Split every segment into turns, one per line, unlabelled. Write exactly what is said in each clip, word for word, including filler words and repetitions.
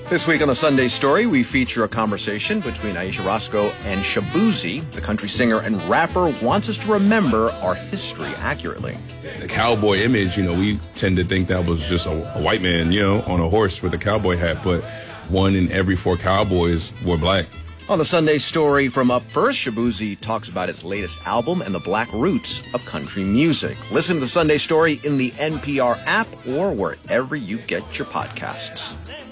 This week on the Sunday Story, we feature a conversation between Aisha Roscoe and Shaboozey. The country singer and rapper wants us to remember our history accurately.
The cowboy image, you know, we tend to think that was just a, a white man, you know, on a horse with a cowboy hat, but one in every four cowboys were black.
On the Sunday Story from Up First, Shaboozey talks about its latest album and the black roots of country music. Listen to the Sunday Story in the N P R app or wherever you get your podcasts.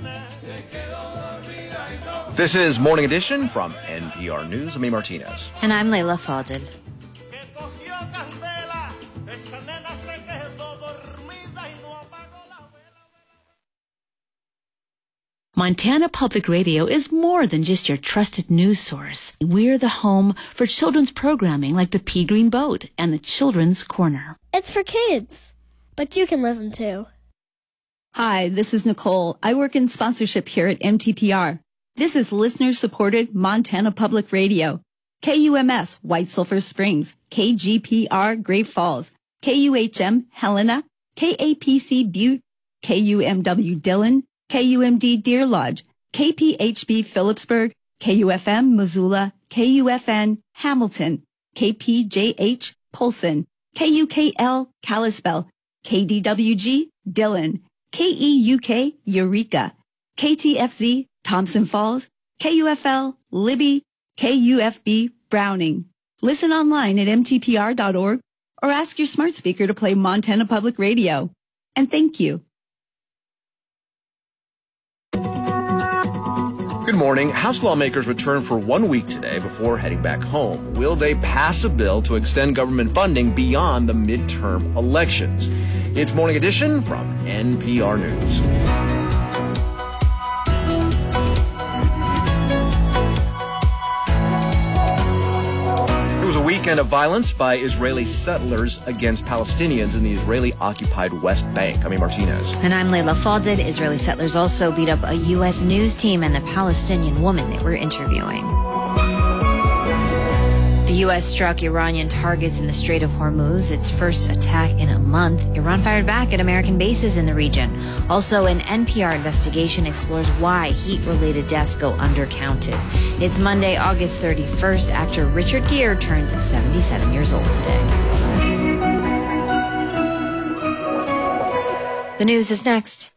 This is Morning Edition from N P R News. I'm E. Martinez.
And I'm Leila Fadel.
Montana Public Radio is more than just your trusted news source. We're the home for children's programming like the Pea Green Boat and the Children's Corner.
It's for kids, but you can listen too.
Hi, this is Nicole. I work in sponsorship here at M T P R. This is listener-supported Montana Public Radio. K U M S, White Sulphur Springs. K G P R, Great Falls. K U H M, Helena. K A P C, Butte. K U M W, Dillon. K U M D, Deer Lodge. K P H B, Phillipsburg. K U F M, Missoula. K U F N, Hamilton. K P J H, Polson. K U K L, Kalispell. K D W G, Dillon. K E U K, Eureka. K T F Z, Thompson Falls. K U F L, Libby. K U F B, Browning. Listen online at M T P R dot org or ask your smart speaker to play Montana Public Radio. And thank you.
Good morning. House lawmakers return for one week today before heading back home. Will they pass a bill to extend government funding beyond the midterm elections? It's Morning Edition from N P R News. Weekend of violence by Israeli settlers against Palestinians in the Israeli-occupied West Bank. I'm E. Martinez.
And I'm Leila Fadel. Israeli settlers also beat up a U S news team and the Palestinian woman they were interviewing. The U S struck Iranian targets in the Strait of Hormuz, its first attack in a month. Iran fired back at American bases in the region. Also, an N P R investigation explores why heat-related deaths go undercounted. It's Monday, August thirty-first. Actor Richard Gere turns seventy-seven years old today. The news is next.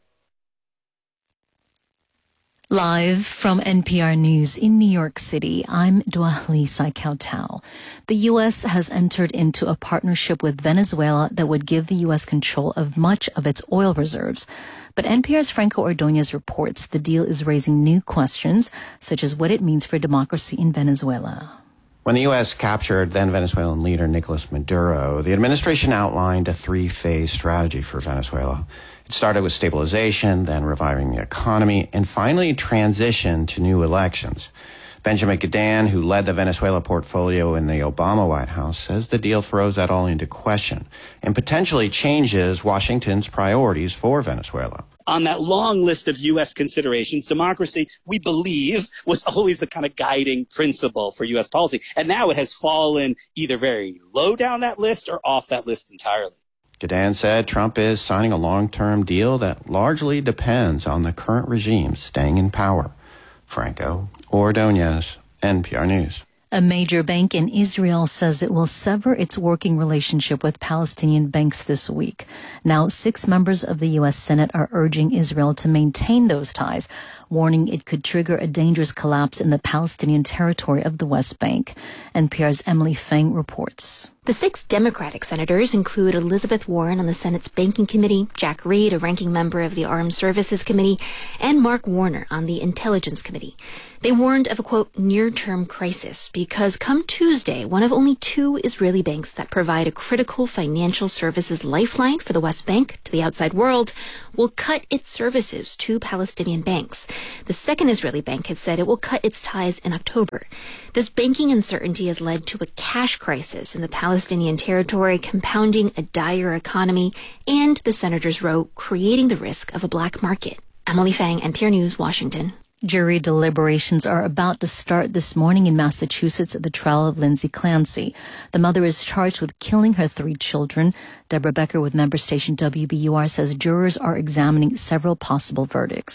Live from N P R News in New York City, I'm Duahli Saikautau. The U S has entered into a partnership with Venezuela that would give the U S control of much of its oil reserves. But N P R's Franco Ordonez reports the deal is raising new questions, such as what it means for democracy in Venezuela.
When the U S captured then Venezuelan leader Nicolas Maduro, the administration outlined a three-phase strategy for Venezuela. It started with stabilization, then reviving the economy, and finally transition to new elections. Benjamin Gadan, who led the Venezuela portfolio in the Obama White House, says the deal throws that all into question and potentially changes Washington's priorities for Venezuela.
On that long list of U S considerations, democracy, we believe, was always the kind of guiding principle for U S policy. And now it has fallen either very low down that list or off that list entirely.
Gadan said Trump is signing a long-term deal that largely depends on the current regime staying in power. Franco Ordonez, N P R News.
A major bank in Israel says it will sever its working relationship with Palestinian banks this week. Now, six members of the U S Senate are urging Israel to maintain those ties, warning it could trigger a dangerous collapse in the Palestinian territory of the West Bank. N P R's Emily Feng reports.
The six Democratic senators include Elizabeth Warren on the Senate's Banking Committee, Jack Reed, a ranking member of the Armed Services Committee, and Mark Warner on the Intelligence Committee. They warned of a, quote, near-term crisis because come Tuesday, one of only two Israeli banks that provide a critical financial services lifeline for the West Bank to the outside world will cut its services to Palestinian banks. The second Israeli bank has said it will cut its ties in October. This banking uncertainty has led to a cash crisis in the Palestinian territory, compounding a dire economy, and, the senators wrote, creating the risk of a black market. Emily Fang, N P R News, Washington.
Jury deliberations are about to start this morning in Massachusetts at the trial of Lindsay Clancy. The mother is charged with killing her three children. Deborah Becker with member station W B U R says jurors are examining several possible verdicts.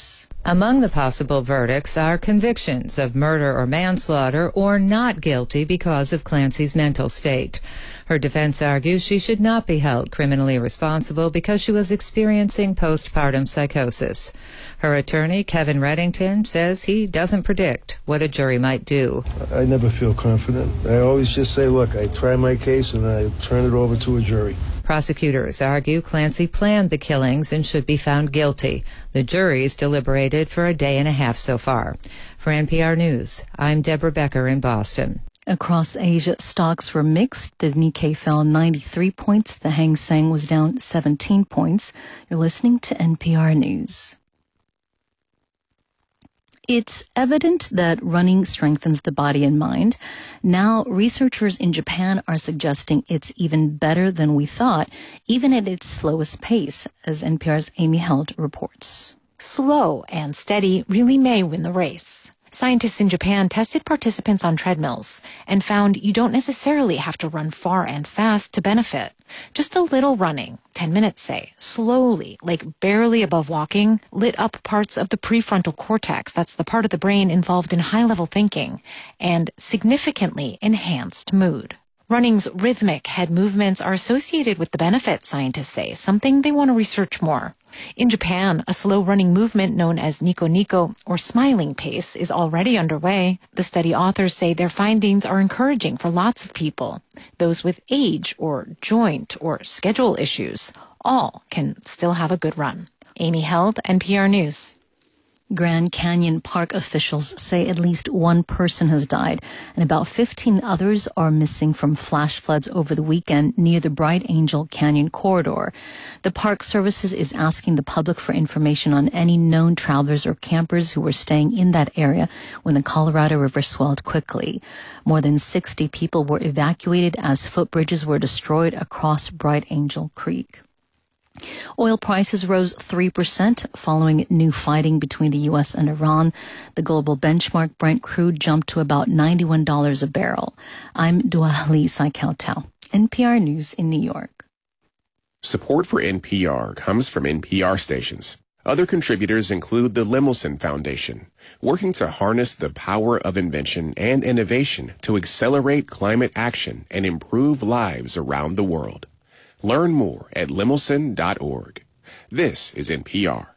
Among the possible verdicts are convictions of murder or manslaughter or not guilty because of Clancy's mental state. Her defense argues she should not be held criminally responsible because she was experiencing postpartum psychosis. Her attorney, Kevin Reddington, says he doesn't predict what a jury might do.
I never feel confident. I always just say, look, I try my case and I turn it over to a jury.
Prosecutors argue Clancy planned the killings and should be found guilty. The jury's deliberated for a day and a half so far. For N P R News, I'm Deborah Becker in Boston.
Across Asia, stocks were mixed. The Nikkei fell ninety-three points. The Hang Seng was down seventeen points. You're listening to N P R News. It's evident that running strengthens the body and mind. Now, researchers in Japan are suggesting it's even better than we thought, even at its slowest pace, as N P R's Amy Held reports.
Slow and steady really may win the race. Scientists in Japan tested participants on treadmills and found you don't necessarily have to run far and fast to benefit. Just a little running, ten minutes say, slowly, like barely above walking, lit up parts of the prefrontal cortex, that's the part of the brain involved in high-level thinking, and significantly enhanced mood. Running's rhythmic head movements are associated with the benefit, scientists say, something they want to research more. In Japan, a slow running movement known as Nico Nico, or smiling pace, is already underway. The study authors say their findings are encouraging for lots of people. Those with age or joint or schedule issues, all can still have a good run. Amy Held, N P R News.
Grand Canyon Park officials say at least one person has died and about fifteen others are missing from flash floods over the weekend near the Bright Angel Canyon corridor. The Park Services is asking the public for information on any known travelers or campers who were staying in that area when the Colorado River swelled quickly. More than sixty people were evacuated as footbridges were destroyed across Bright Angel Creek. Oil prices rose three percent following new fighting between the U S and Iran. The global benchmark Brent crude jumped to about ninety-one dollars a barrel. I'm Dua Lee Saikautau, N P R News in New York.
Support for N P R comes from N P R stations. Other contributors include the Lemelson Foundation, working to harness the power of invention and innovation to accelerate climate action and improve lives around the world. Learn more at lemelson dot org. This is N P R.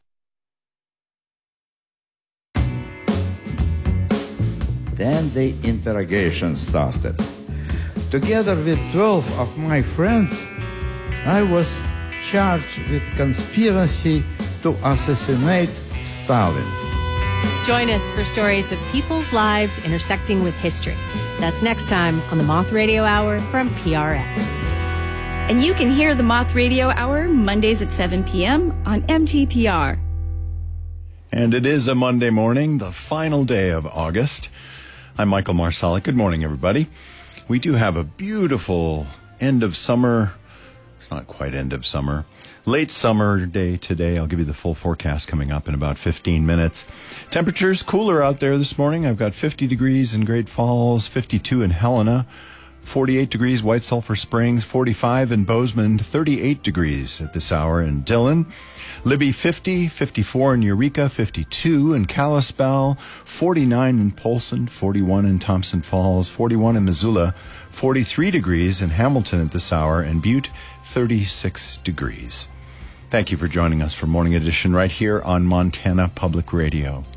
Then the interrogation started. Together with twelve of my friends, I was charged with conspiracy to assassinate Stalin.
Join us for stories of people's lives intersecting with history. That's next time on the Moth Radio Hour from P R X.
And you can hear the Moth Radio Hour Mondays at seven p.m. on M T P R.
And it is a Monday morning, the final day of August. I'm Michael Marsala. Good morning, everybody. We do have a beautiful end of summer. It's not quite end of summer. Late summer day today. I'll give you the full forecast coming up in about fifteen minutes. Temperatures cooler out there this morning. I've got fifty degrees in Great Falls, fifty-two in Helena, forty-eight degrees White Sulphur Springs, forty-five in Bozeman, thirty-eight degrees at this hour in Dillon. Libby fifty, fifty-four in Eureka, fifty-two in Kalispell, forty-nine in Polson, forty-one in Thompson Falls, forty-one in Missoula, forty-three degrees in Hamilton at this hour, and Butte, thirty-six degrees. Thank you for joining us for Morning Edition right here on Montana Public Radio.